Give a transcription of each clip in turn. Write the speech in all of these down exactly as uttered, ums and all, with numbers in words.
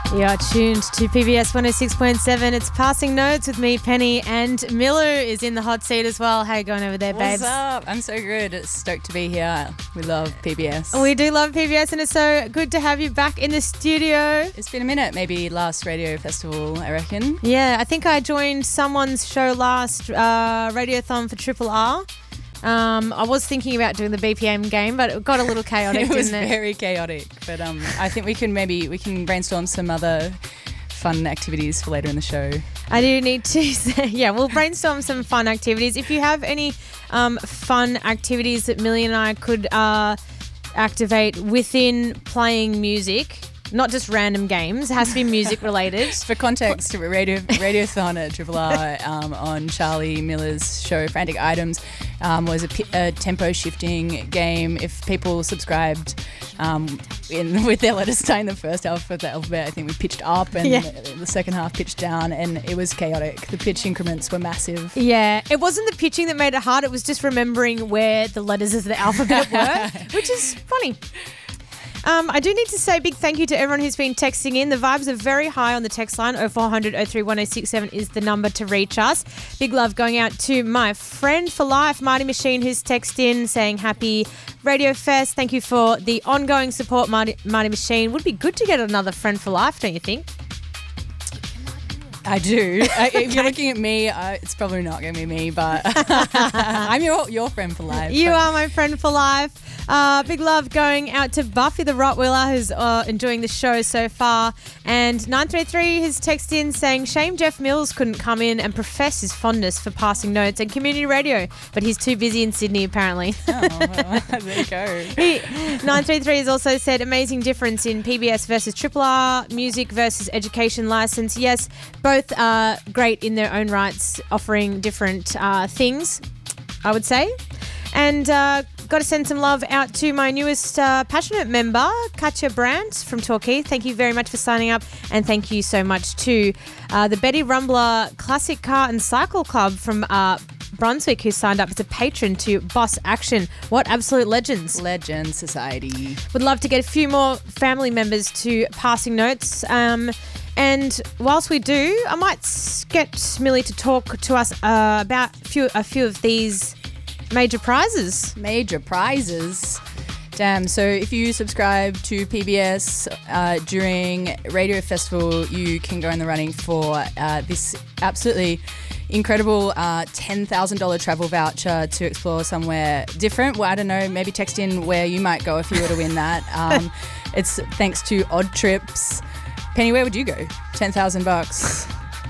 You're tuned to P B S one oh six point seven. It's Passing Notes with me, Penny, and Miller is in the hot seat as well. How you going over there, babes? What's up? I'm so good. It's stoked to be here. We love P B S. We do love P B S, and it's so good to have you back in the studio. It's been a minute, maybe last radio festival, I reckon. Yeah, I think I joined someone's show last, uh, Radiothon for Triple R. Um, I was thinking about doing the B P M game, but it got a little chaotic, it didn't was it? very chaotic, but um, I think we can maybe we can brainstorm some other fun activities for later in the show. I do need to say, yeah, we'll brainstorm some fun activities. If you have any um, fun activities that Millie and I could uh, activate within playing music, not just random games, it has to be music related. For context, Radio Radiothon at Triple R um, on Charlie Miller's show Frantic Items um, was a, p- a tempo shifting game. If people subscribed um, in with their letters starting the first half of the alphabet, I think we pitched up and yeah. the, the second half pitched down, and it was chaotic. The pitch increments were massive. Yeah, it wasn't the pitching that made it hard, it was just remembering where the letters of the alphabet were, which is funny. Um, I do need to say a big thank you to everyone who's been texting in. The vibes are very high on the text line. oh four hundred oh three one oh six seven is the number to reach us. Big love going out to my friend for life, Marty Machine, who's texted in saying happy Radio Fest. Thank you for the ongoing support, Marty, Marty Machine. Would be good to get another friend for life, don't you think? I do. I, if you're looking at me, uh, it's probably not going to be me, but I'm your your friend for life. You but. are my friend for life. Uh, big love going out to Buffy the Rottweiler, who's uh, enjoying the show so far. And nine three three has texted in saying, shame Jeff Mills couldn't come in and profess his fondness for Passing Notes and community radio, but he's too busy in Sydney apparently. Oh, well, there you go. he, nine three three has also said, amazing difference in P B S versus Triple R, music versus education license. Yes, both are great in their own rights, offering different uh, things, I would say. And uh, got to send some love out to my newest uh, passionate member, Katja Brandt from Torquay. Thank you very much for signing up, and thank you so much to uh, the Betty Rumbler Classic Car and Cycle Club from uh, Brunswick, who signed up as a patron to Boss Action. What absolute legends. Legend Society. Would love to get a few more family members to Passing Notes. Um, and whilst we do, I might get Millie to talk to us uh, about a few, a few of these major prizes. Major prizes. Damn. So if you subscribe to P B S uh, during Radio Festival, you can go in the running for uh, this absolutely incredible uh, ten thousand dollars travel voucher to explore somewhere different. Well, I don't know, maybe text in where you might go if you were to win that. Um, it's thanks to Odd Trips. Penny, where would you go? ten thousand bucks.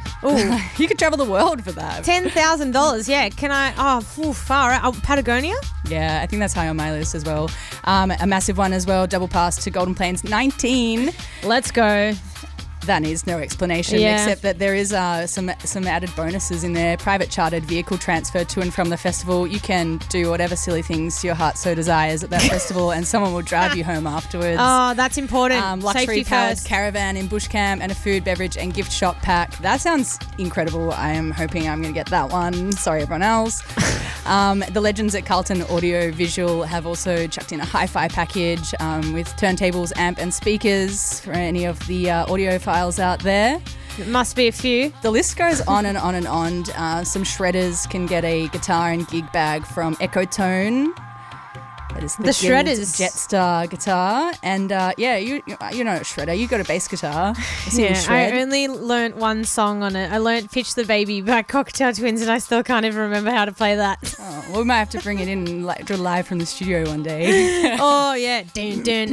Oh, you could travel the world for that. ten thousand dollars, yeah. Can I? Oh, ooh, far out. Oh, Patagonia? Yeah, I think that's high on my list as well. Um, a massive one as well, double pass to Golden Plains nineteen. Let's go. That needs no explanation, yeah. except that there is uh, some some added bonuses in there. Private chartered vehicle transfer to and from the festival. You can do whatever silly things your heart so desires at that festival, and someone will drive you home afterwards. Oh, that's important. Um, luxury powered first. caravan in bush camp and a food, beverage and gift shop pack. That sounds incredible. I am hoping I'm going to get that one. Sorry, everyone else. um, the legends at Carlton Audio Visual have also chucked in a hi-fi package um, with turntables, amp and speakers for any of the uh, audio files out there. It must be a few. The list goes on and on and on. Uh, some shredders can get a guitar and gig bag from Ecotone. That is the, the shredders Jetstar guitar, and uh, yeah, you you know a shredder. You got a bass guitar. Yeah, I only learnt one song on it. I learnt "Pitch the Baby" by Cocktail Twins, and I still can't even remember how to play that. Oh, well, we might have to bring it in like do it live from the studio one day. Oh yeah, dun dun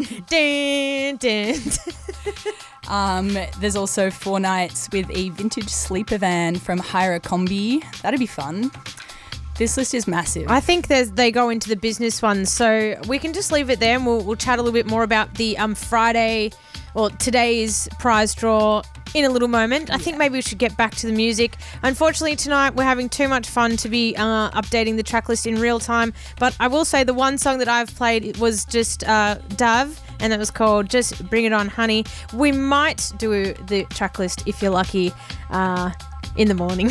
dun dun. Um, there's also four nights with a vintage sleeper van from Hire a Combi. That'd be fun. This list is massive. I think there's, they go into the business ones, so we can just leave it there, and we'll, we'll chat a little bit more about the um, Friday, or today's prize draw in a little moment. I yeah. think maybe we should get back to the music. Unfortunately, tonight we're having too much fun to be uh, updating the track list in real time, but I will say the one song that I've played was just uh, Dove, and that was called Just Bring It On Honey. We might do the track list, if you're lucky, uh, in the morning.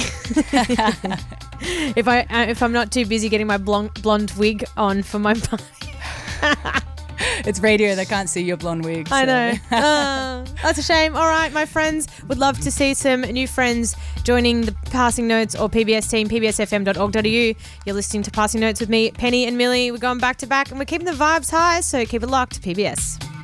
if I uh, if I'm not too busy getting my blonde blonde wig on for my party. It's radio, they can't see your blonde wig. I so. know. Uh, That's a shame. All right, my friends, would love to see some new friends joining the Passing Notes or P B S team, p b s f m dot org dot a u. You're listening to Passing Notes with me, Penny and Millie. We're going back to back and we're keeping the vibes high, so keep it locked to P B S.